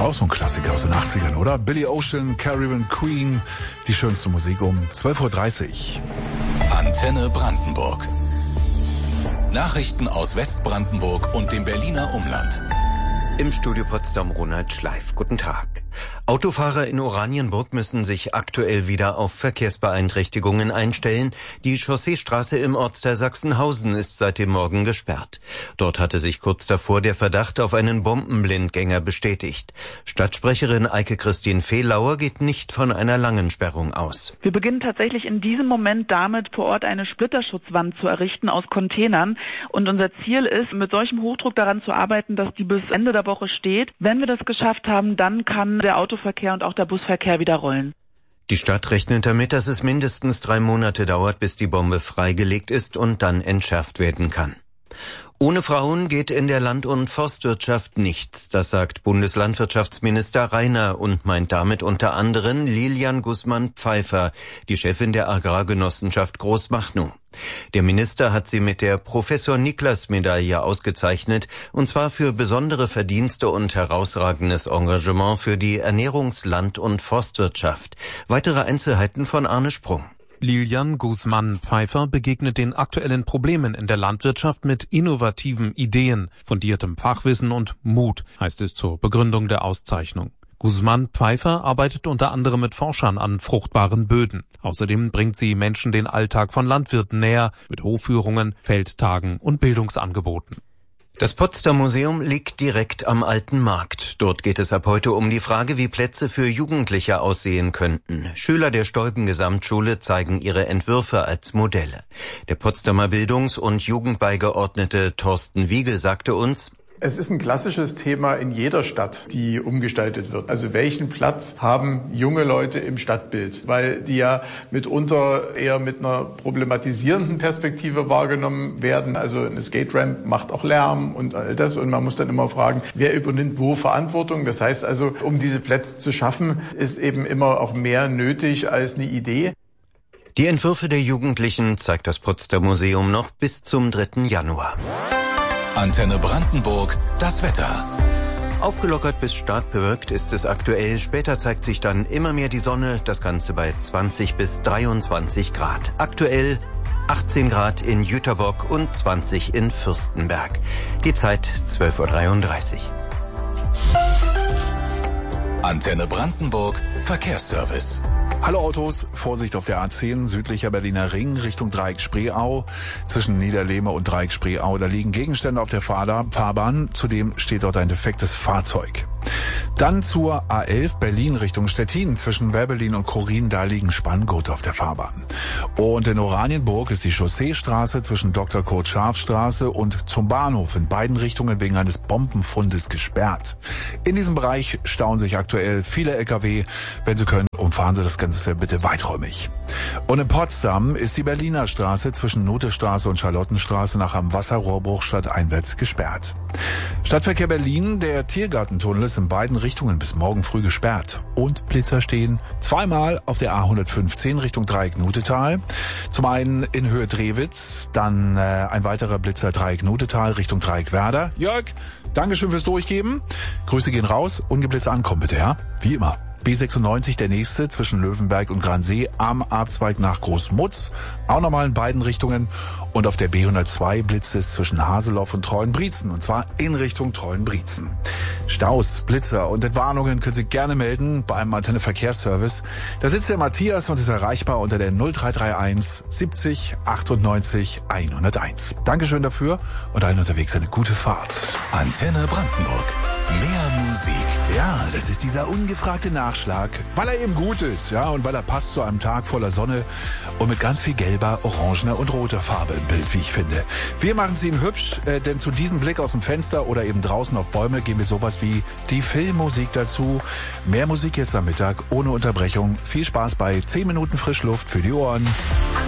Auch so ein Klassiker aus den 80ern, oder? Billy Ocean, Caribbean Queen, die schönste Musik um 12.30 Uhr. Antenne Brandenburg. Nachrichten aus Westbrandenburg und dem Berliner Umland. Im Studio Potsdam Ronald Schleif. Guten Tag. Autofahrer in Oranienburg müssen sich aktuell wieder auf Verkehrsbeeinträchtigungen einstellen. Die Chausseestraße im Ortsteil Sachsenhausen ist seit dem Morgen gesperrt. Dort hatte sich kurz davor der Verdacht auf einen Bombenblindgänger bestätigt. Stadtsprecherin Eike-Christine Fehlauer geht nicht von einer langen Sperrung aus. Wir beginnen tatsächlich in diesem Moment damit, vor Ort eine Splitterschutzwand zu errichten aus Containern. Und unser Ziel ist, mit solchem Hochdruck daran zu arbeiten, dass die bis Ende der Woche steht. Wenn wir das geschafft haben, dann kann der Autoverkehr und auch der Busverkehr wieder rollen. Die Stadt rechnet damit, dass es mindestens 3 Monate dauert, bis die Bombe freigelegt ist und dann entschärft werden kann. Ohne Frauen geht in der Land- und Forstwirtschaft nichts, das sagt Bundeslandwirtschaftsminister Rainer und meint damit unter anderem Lilian Guzman-Pfeiffer, die Chefin der Agrargenossenschaft Großmachnow. Der Minister hat sie mit der Professor-Niklas-Medaille ausgezeichnet, und zwar für besondere Verdienste und herausragendes Engagement für die Ernährungs-, Land- und Forstwirtschaft. Weitere Einzelheiten von Arne Sprung. Lilian Guzman-Pfeiffer begegnet den aktuellen Problemen in der Landwirtschaft mit innovativen Ideen, fundiertem Fachwissen und Mut, heißt es zur Begründung der Auszeichnung. Guzman-Pfeiffer arbeitet unter anderem mit Forschern an fruchtbaren Böden. Außerdem bringt sie Menschen den Alltag von Landwirten näher, mit Hofführungen, Feldtagen und Bildungsangeboten. Das Potsdam Museum liegt direkt am Alten Markt. Dort geht es ab heute um die Frage, wie Plätze für Jugendliche aussehen könnten. Schüler der Stolpen-Gesamtschule zeigen ihre Entwürfe als Modelle. Der Potsdamer Bildungs- und Jugendbeigeordnete Thorsten Wiegel sagte uns: Es ist ein klassisches Thema in jeder Stadt, die umgestaltet wird. Also welchen Platz haben junge Leute im Stadtbild? Weil die ja mitunter eher mit einer problematisierenden Perspektive wahrgenommen werden. Also eine Skate-Ramp macht auch Lärm und all das. Und man muss dann immer fragen, wer übernimmt wo Verantwortung? Das heißt also, um diese Plätze zu schaffen, ist eben immer auch mehr nötig als eine Idee. Die Entwürfe der Jugendlichen zeigt das Potsdam Museum noch bis zum 3. Januar. Antenne Brandenburg, das Wetter. Aufgelockert bis stark bewölkt ist es aktuell. Später zeigt sich dann immer mehr die Sonne. Das Ganze bei 20 bis 23 Grad. Aktuell 18 Grad in Jüterbock und 20 in Fürstenberg. Die Zeit 12.33 Uhr. Antenne Brandenburg, Verkehrsservice. Hallo Autos, Vorsicht auf der A10, südlicher Berliner Ring, Richtung Dreieck Spreeau. Zwischen Niederlehme und Dreieck Spreeau, da liegen Gegenstände auf der Fahrbahn. Zudem steht dort ein defektes Fahrzeug. Dann zur A11 Berlin Richtung Stettin. Zwischen Werbelin und Chorin, da liegen Spanngurte auf der Fahrbahn. Und in Oranienburg ist die Chausseestraße zwischen Dr. Kurt Scharf Straße und zum Bahnhof in beiden Richtungen wegen eines Bombenfundes gesperrt. In diesem Bereich stauen sich aktuell viele LKW. Wenn Sie können, umfahren Sie das Ganze bitte weiträumig. Und in Potsdam ist die Berliner Straße zwischen Nothestraße und Charlottenstraße nach einem Wasserrohrbruch stadteinwärts gesperrt. Stadtverkehr Berlin, der Tiergartentunnel ist in beiden Richtungen bis morgen früh gesperrt. Und Blitzer stehen zweimal auf der A115 Richtung Dreieck Nutetal. Zum einen in Höhe Drewitz, dann ein weiterer Blitzer Dreieck Nutetal Richtung Dreieck Werder. Jörg, Dankeschön fürs Durchgeben. Grüße gehen raus, ungeblitzt ankommen bitte, ja? Wie immer. B96 der nächste zwischen Löwenberg und Gransee am Abzweig nach Großmutz. Auch nochmal in beiden Richtungen. Und auf der B102 blitzt es zwischen Haseloff und Treuenbrietzen. Und zwar in Richtung Treuenbrietzen. Staus, Blitzer und Entwarnungen können Sie gerne melden bei einem Antenne Verkehrsservice. Da sitzt der Matthias und ist erreichbar unter der 0331 70 98 101. Dankeschön dafür und allen unterwegs eine gute Fahrt. Antenne Brandenburg. Mehr Musik. Ja, das ist dieser ungefragte Nachschlag, weil er eben gut ist, ja, und weil er passt zu einem Tag voller Sonne und mit ganz viel gelber, orangener und roter Farbe im Bild, wie ich finde. Wir machen es Ihnen hübsch, denn zu diesem Blick aus dem Fenster oder eben draußen auf Bäume geben wir sowas wie die Filmmusik dazu. Mehr Musik jetzt am Mittag, ohne Unterbrechung. Viel Spaß bei 10 Minuten Frischluft für die Ohren.